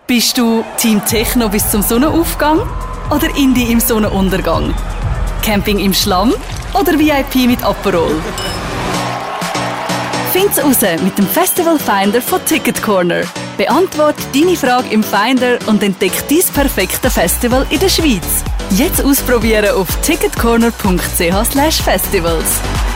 Bist du Team Techno bis zum Sonnenaufgang oder Indie im Sonnenuntergang? Camping im Schlamm oder VIP mit Aperol? Find's raus mit dem Festival Finder von Ticket Corner. Beantwort deine Frage im Finder und entdeck dein perfekte Festival in der Schweiz. Jetzt ausprobieren auf ticketcorner.ch/festivals.